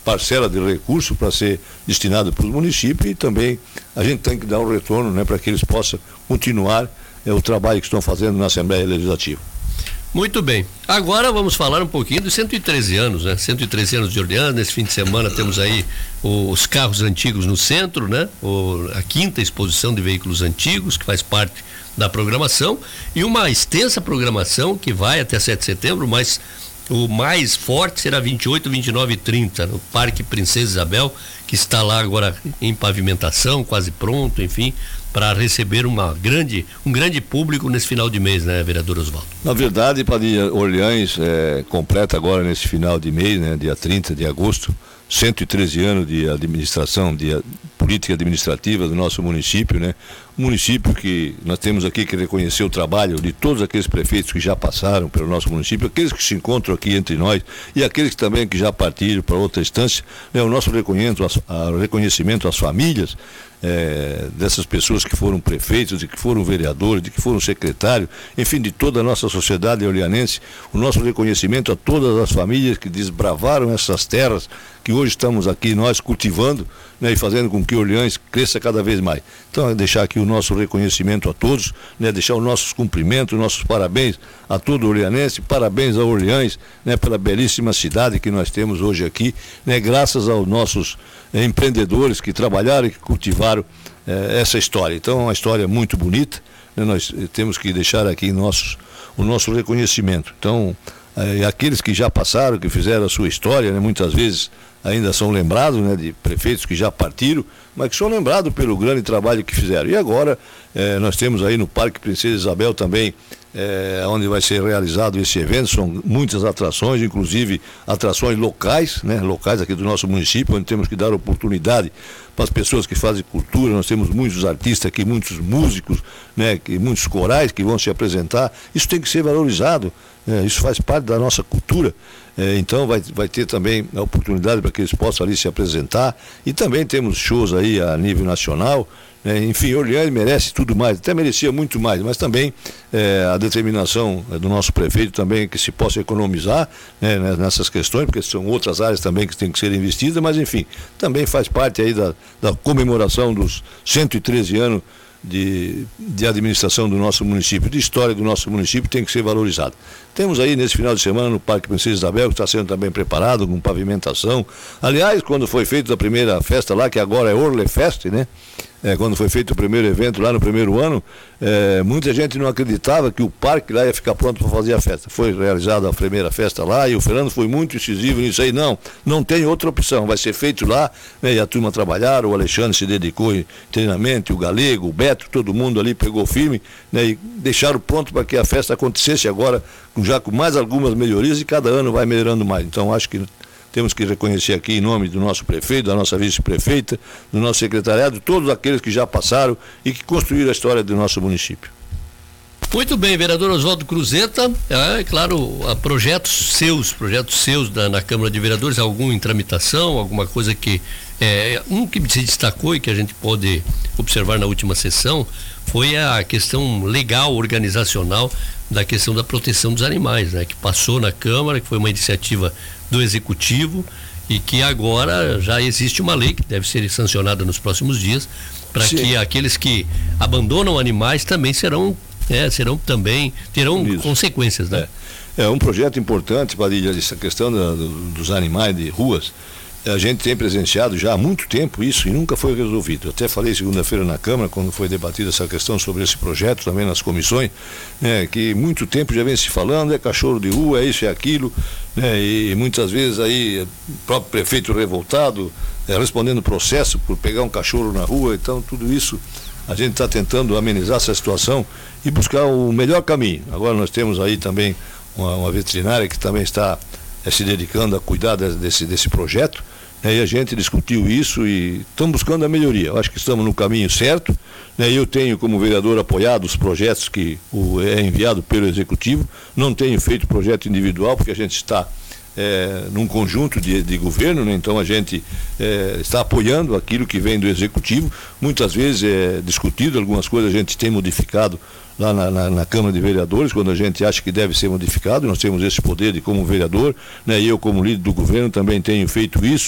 parcela de recurso para ser destinado para os municípios, e também a gente tem que dar um retorno, né, para que eles possam continuar o trabalho que estão fazendo na Assembleia Legislativa. Muito bem. Agora vamos falar um pouquinho dos 113 anos, né? 113 anos de Orleans. Nesse fim de semana temos aí os carros antigos no centro, né? A 5ª exposição de veículos antigos, que faz parte da programação, e uma extensa programação que vai até 7 de setembro, mas o mais forte será 28, 29 e 30, no Parque Princesa Isabel, que está lá agora em pavimentação, quase pronto, enfim, para receber um grande público nesse final de mês, né, vereador Oswaldo? Na verdade, Padilha, Orleans completa agora nesse final de mês, né, dia 30 de agosto, 113 anos de administração, de política administrativa do nosso município, né? Um município que nós temos aqui que reconhecer o trabalho de todos aqueles prefeitos que já passaram pelo nosso município, aqueles que se encontram aqui entre nós e aqueles que também que já partiram para outra instância, né? O nosso reconhecimento às famílias dessas pessoas que foram prefeitos, de que foram vereadores, de que foram secretários, enfim, de toda a nossa sociedade orleanense, o nosso reconhecimento a todas as famílias que desbravaram essas terras que hoje estamos aqui nós cultivando, né, e fazendo com que Orleans cresça cada vez mais. Então, deixar aqui o nosso reconhecimento a todos, né, deixar os nossos cumprimentos, nossos parabéns a todo orleanense, parabéns a Orleans, né, pela belíssima cidade que nós temos hoje aqui, né, graças aos nossos empreendedores que trabalharam e que cultivaram essa história. Então, é uma história muito bonita, né, nós temos que deixar aqui o nosso reconhecimento. Então, aqueles que já passaram, que fizeram a sua história, né, muitas vezes ainda são lembrados, né, de prefeitos que já partiram, mas que são lembrados pelo grande trabalho que fizeram. E agora nós temos aí no Parque Princesa Isabel também, onde vai ser realizado esse evento, são muitas atrações, inclusive atrações locais, né, locais aqui do nosso município, onde temos que dar oportunidade para as pessoas que fazem cultura. Nós temos muitos artistas aqui, muitos músicos, né, muitos corais que vão se apresentar. Isso tem que ser valorizado, isso faz parte da nossa cultura. Então vai ter também a oportunidade para que eles possam ali se apresentar, e também temos shows aí a nível nacional, né? Enfim, Orleans merece tudo mais, até merecia muito mais, mas também a determinação do nosso prefeito também que se possa economizar, né, nessas questões, porque são outras áreas também que têm que ser investidas, mas enfim, também faz parte aí da comemoração dos 113 anos de administração do nosso município, de história do nosso município, tem que ser valorizado. Temos aí nesse final de semana no Parque Princesa Isabel, que está sendo também preparado com pavimentação. Aliás, quando foi feita a primeira festa lá, que agora é Orlefest, né? Quando foi feito o primeiro evento lá no primeiro ano, muita gente não acreditava que o parque lá ia ficar pronto para fazer a festa. Foi realizada a primeira festa lá e o Fernando foi muito incisivo nisso aí. Não tem outra opção, vai ser feito lá, né, e a turma trabalharam, o Alexandre se dedicou em treinamento, o Galego, o Beto, todo mundo ali pegou firme, né, e deixaram pronto para que a festa acontecesse agora, já com mais algumas melhorias, e cada ano vai melhorando mais. Então acho que temos que reconhecer aqui, em nome do nosso prefeito, da nossa vice-prefeita, do nosso secretariado, todos aqueles que já passaram e que construíram a história do nosso município. Muito bem, vereador Oswaldo Cruzeta, claro, projetos seus na Câmara de Vereadores, algum em tramitação, alguma coisa que que se destacou e que a gente pôde observar na última sessão foi a questão legal, organizacional da questão da proteção dos animais, né, que passou na Câmara, que foi uma iniciativa do Executivo e que agora já existe uma lei que deve ser sancionada nos próximos dias para que aqueles que abandonam animais também terão isso. Consequências, né? É um projeto importante, Padilha, essa questão dos animais de ruas. A gente tem presenciado já há muito tempo isso e nunca foi resolvido. Eu até falei segunda-feira na Câmara, quando foi debatida essa questão sobre esse projeto, também nas comissões, né, que muito tempo já vem se falando, cachorro de rua, é isso, é aquilo, né, e muitas vezes aí o próprio prefeito revoltado, respondendo processo por pegar um cachorro na rua. Então tudo isso a gente está tentando amenizar essa situação e buscar o melhor caminho. Agora nós temos aí também uma veterinária que também está se dedicando a cuidar desse projeto, né, e a gente discutiu isso e estamos buscando a melhoria. Eu acho que estamos no caminho certo, né, eu tenho como vereador apoiado os projetos que é enviado pelo Executivo, não tenho feito projeto individual porque a gente está num conjunto de governo, né, então a gente está apoiando aquilo que vem do Executivo. Muitas vezes é discutido, algumas coisas a gente tem modificado lá na Câmara de Vereadores, quando a gente acha que deve ser modificado. Nós temos esse poder de como vereador, né, e eu como líder do governo também tenho feito isso,